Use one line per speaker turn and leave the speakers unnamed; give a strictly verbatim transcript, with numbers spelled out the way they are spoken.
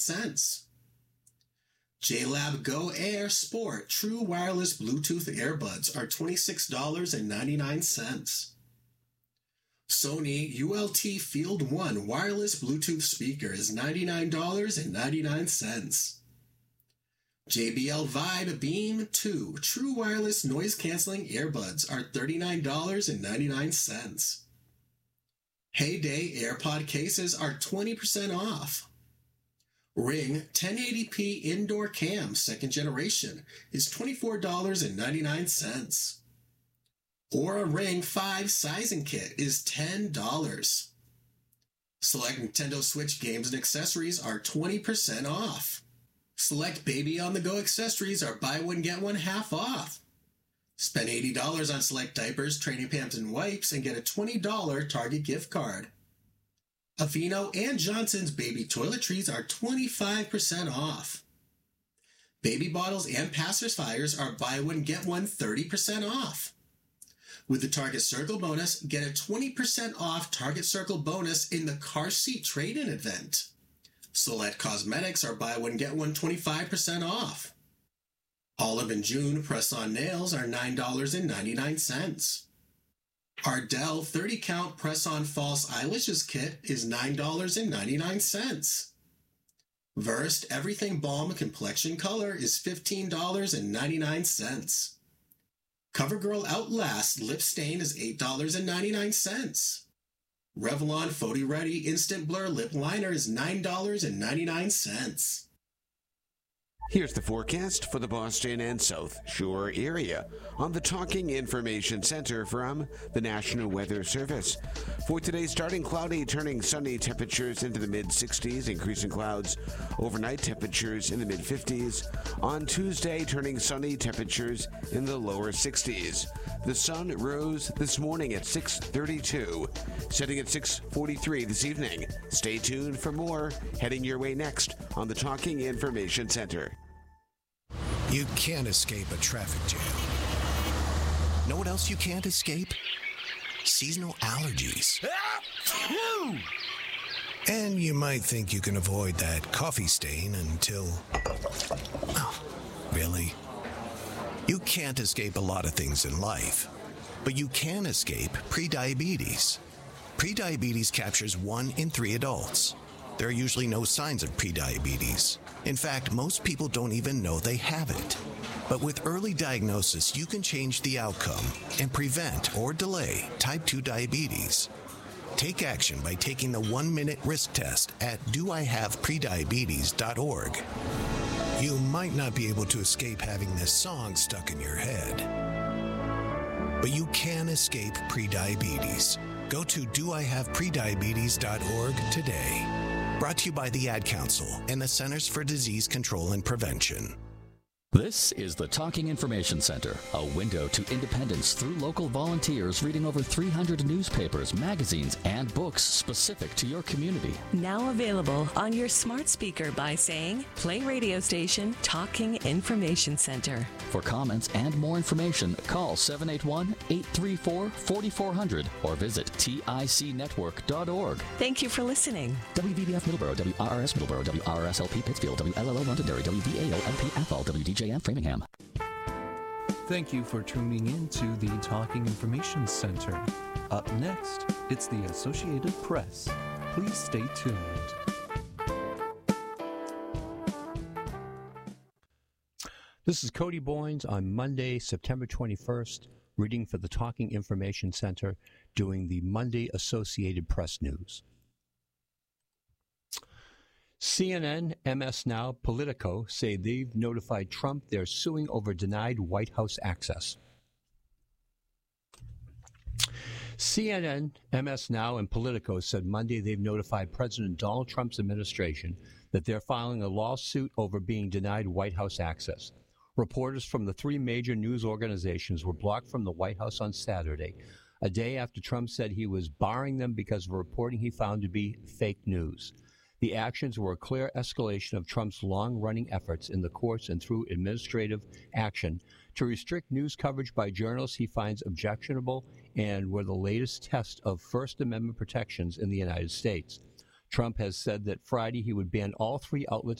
cents. J-Lab Go Air Sport True Wireless Bluetooth Earbuds are twenty-six dollars and ninety-nine cents. Sony U L T Field one Wireless Bluetooth Speaker is ninety-nine dollars and ninety-nine cents. J B L Vibe Beam two True Wireless Noise Cancelling Earbuds are thirty-nine dollars and ninety-nine cents. Heyday AirPod cases are twenty percent off. Ring ten eighty p Indoor Cam second generation is twenty-four dollars and ninety-nine cents. Aura Ring five Sizing Kit is ten dollars. Select Nintendo Switch games and accessories are twenty percent off. Select Baby on the Go accessories are buy one get one half off. Spend eighty dollars on select diapers, training pants, and wipes and get a twenty dollars Target gift card. Aveeno and Johnson's baby toiletries are twenty-five percent off. Baby bottles and pacifiers are buy one get one thirty percent off. With the Target Circle bonus, get a twenty percent off Target Circle bonus in the car seat trade-in event. Select cosmetics are buy one get one twenty-five percent off. Olive and June press-on nails are nine dollars and ninety-nine cents. Ardell thirty count press-on false eyelashes kit is nine dollars and ninety-nine cents. Versed Everything Balm Complexion Color is fifteen dollars and ninety-nine cents. CoverGirl Outlast Lip Stain is eight dollars and ninety-nine cents. Revlon Photo Ready Instant Blur Lip Liner is nine dollars and ninety-nine cents.
Here's the forecast for the Boston and South Shore area on the Talking Information Center from the National Weather Service. For today, starting cloudy, turning sunny, temperatures into the mid sixties, increasing clouds. Overnight temperatures in the mid fifties. On Tuesday, turning sunny, temperatures in the lower sixties. The sun rose this morning at six thirty-two, setting at six forty-three this evening. Stay tuned for more heading your way next on the Talking Information Center.
You can't escape a traffic jam. Know what else you can't escape? Seasonal allergies. And you might think you can avoid that coffee stain until... Oh, really? You can't escape a lot of things in life, but you can escape prediabetes. Prediabetes captures one in three adults. There are usually no signs of prediabetes. In fact, most people don't even know they have it. But with early diagnosis, you can change the outcome and prevent or delay type two diabetes. Take action by taking the one-minute risk test at do I have prediabetes dot org. You might not be able to escape having this song stuck in your head, but you can escape prediabetes. Go to do I have prediabetes dot org today. Brought to you by the Ad Council and the Centers for Disease Control and Prevention.
This is the Talking Information Center, a window to independence through local volunteers reading over three hundred newspapers, magazines, and books specific to your community.
Now available on your smart speaker by saying, play radio station Talking Information Center.
For comments and more information, call seven eight one, eight three four, four four zero zero or visit tic network dot org.
Thank you for listening.
W V B F Middleborough, W R R S Middleborough, W R R S L P Pittsfield, W L L O Londonderry, W V A O L P Athol, W D J M Framingham.
Thank you for tuning in to the Talking Information Center. Up next, it's the Associated Press. Please stay tuned.
This is Cody Boynes on Monday, September twenty-first, reading for the Talking Information Center, doing the Monday Associated Press News. C N N, M S Now, Politico say they've notified Trump they're suing over denied White House access. C N N, M S Now, and Politico said Monday they've notified President Donald Trump's administration that they're filing a lawsuit over being denied White House access. Reporters from the three major news organizations were blocked from the White House on Saturday, a day after Trump said he was barring them because of reporting he found to be fake news. The actions were a clear escalation of Trump's long-running efforts in the courts and through administrative action to restrict news coverage by journalists he finds objectionable and were the latest test of First Amendment protections in the United States. Trump has said that Friday he would ban all three outlets